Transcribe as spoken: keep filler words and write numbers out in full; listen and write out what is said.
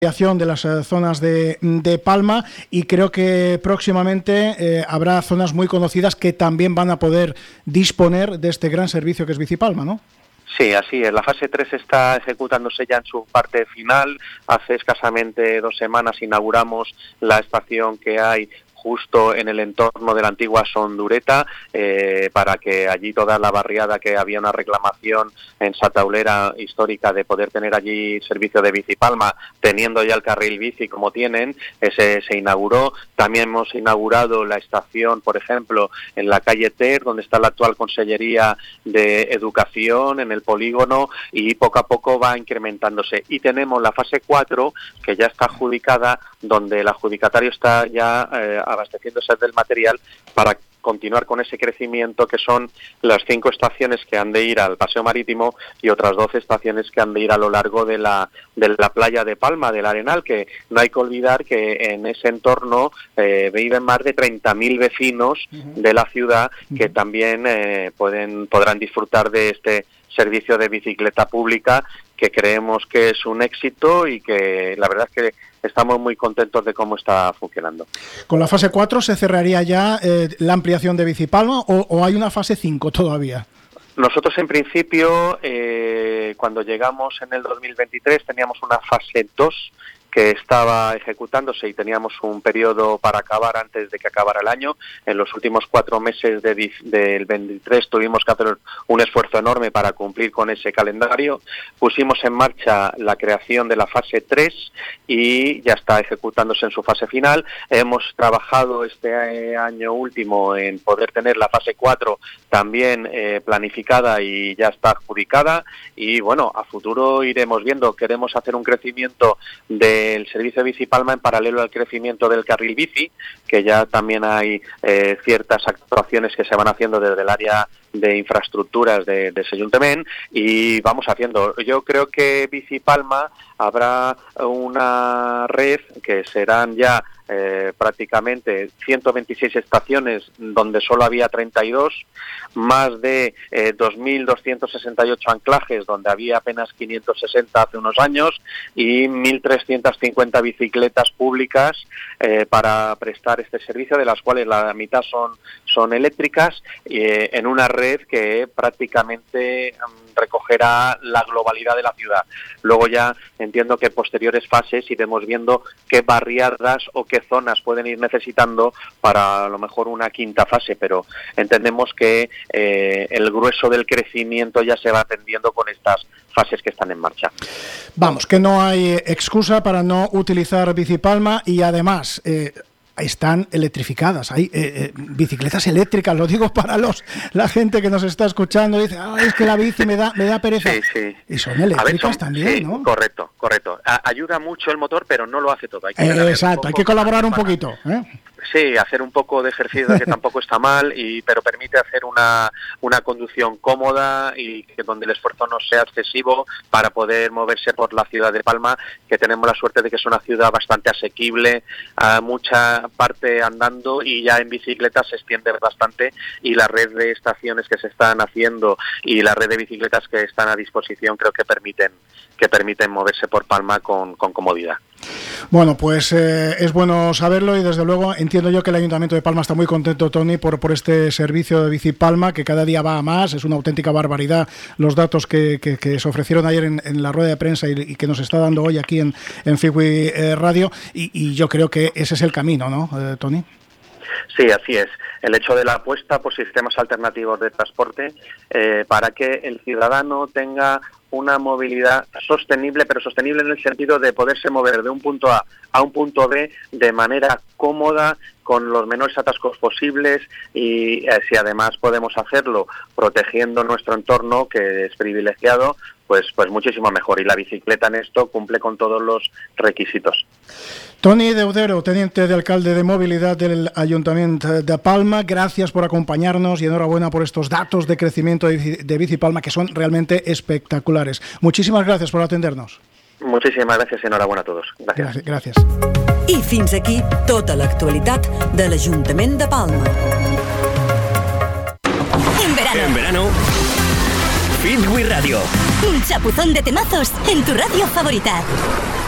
de las eh, zonas de, de Palma, y creo que próximamente eh, habrá zonas muy conocidas que también van a poder disponer de este gran servicio que es Bicipalma, ¿no? Sí, así es. La fase tres está ejecutándose ya en su parte final. Hace escasamente dos semanas inauguramos la estación que hay justo en el entorno de la antigua Sondureta, eh, para que allí toda la barriada, que había una reclamación en Sataulera histórica de poder tener allí servicio de Bicipalma, teniendo ya el carril bici como tienen, ese se inauguró. También hemos inaugurado la estación, por ejemplo, en la calle Ter, donde está la actual Consellería de Educación, en el polígono, y poco a poco va incrementándose. Y tenemos la fase cuatro, que ya está adjudicada, donde el adjudicatario está ya eh, abasteciéndose del material para continuar con ese crecimiento, que son las cinco estaciones que han de ir al paseo marítimo y otras doce estaciones que han de ir a lo largo de la de la playa de Palma, del Arenal, que no hay que olvidar que en ese entorno eh, viven más de treinta mil vecinos uh-huh. de la ciudad que uh-huh. también eh, pueden podrán disfrutar de este servicio de bicicleta pública, que creemos que es un éxito y que la verdad es que estamos muy contentos de cómo está funcionando. ¿Con la fase cuatro se cerraría ya eh, la ampliación de Bicipalma o, o hay una fase cinco todavía? Nosotros en principio, eh, cuando llegamos en el dos mil veintitrés, teníamos una fase dos que estaba ejecutándose y teníamos un periodo para acabar antes de que acabara el año. En los últimos cuatro meses de, del veintitrés tuvimos que hacer un esfuerzo enorme para cumplir con ese calendario. Pusimos en marcha la creación de la fase tres y ya está ejecutándose en su fase final. Hemos trabajado este año último en poder tener la fase cuatro también eh, planificada y ya está adjudicada, y bueno, a futuro iremos viendo. Queremos hacer un crecimiento de el servicio de Bicipalma en paralelo al crecimiento del carril bici, que ya también hay eh, ciertas actuaciones que se van haciendo desde el área de infraestructuras de, de ese ayuntamiento, y vamos haciendo. Yo creo que Bicipalma habrá una red que serán ya eh, prácticamente ciento veintiséis estaciones, donde solo había treinta y dos, más de eh, dos mil doscientos sesenta y ocho anclajes, donde había apenas quinientos sesenta hace unos años, y mil trescientas cincuenta bicicletas públicas eh, para prestar este servicio, de las cuales la mitad son, son eléctricas, eh, en una red que prácticamente um, recogerá la globalidad de la ciudad. Luego ya entiendo que en posteriores fases iremos viendo qué barriadas o qué zonas pueden ir necesitando para a lo mejor una quinta fase, pero entendemos que eh, el grueso del crecimiento ya se va atendiendo con estas fases que están en marcha. Vamos, que no hay excusa para no utilizar Bicipalma, y además eh, están electrificadas, hay eh, eh, bicicletas eléctricas, lo digo para los la gente que nos está escuchando, dice, ah, es que la bici me da me da pereza. Sí, sí. Y son eléctricas ver, son, también, sí, ¿no? Correcto, correcto. A- ayuda mucho el motor, pero no lo hace todo. Hay que eh, exacto, hay que colaborar un poquito, ¿eh? Sí, hacer un poco de ejercicio, que tampoco está mal, y pero permite hacer una una conducción cómoda y que donde el esfuerzo no sea excesivo para poder moverse por la ciudad de Palma, que tenemos la suerte de que es una ciudad bastante asequible, a mucha parte andando, y ya en bicicleta se extiende bastante, y la red de estaciones que se están haciendo y la red de bicicletas que están a disposición creo que permiten que permiten moverse por Palma con, con comodidad. Bueno, pues eh, es bueno saberlo, y desde luego entiendo yo que el Ayuntamiento de Palma está muy contento, Toni, por, por este servicio de Bicipalma, que cada día va a más. Es una auténtica barbaridad los datos que, que, que se ofrecieron ayer en, en la rueda de prensa y, y que nos está dando hoy aquí en, en Figui eh, Radio, y, y yo creo que ese es el camino, ¿no, eh, Toni? Sí, así es. El hecho de la apuesta por sistemas alternativos de transporte eh, para que el ciudadano tenga una movilidad sostenible, pero sostenible en el sentido de poderse mover de un punto A a un punto B de manera cómoda, con los menores atascos posibles, y eh, si además podemos hacerlo protegiendo nuestro entorno, que es privilegiado, pues pues muchísimo mejor. Y la bicicleta en esto cumple con todos los requisitos. Toni Deudero, teniente de alcalde de movilidad del Ayuntamiento de Palma, gracias por acompañarnos y enhorabuena por estos datos de crecimiento de Bicipalma, que son realmente espectaculares. Muchísimas gracias por atendernos. Muchísimas gracias y enhorabuena a todos. Gracias. Gràcies. I fins aquí tota l'actualitat de l'Ajuntament de Palma. En verano. En verano, Fitwi Radio. Un chapuzón de temazos en tu radio favorita.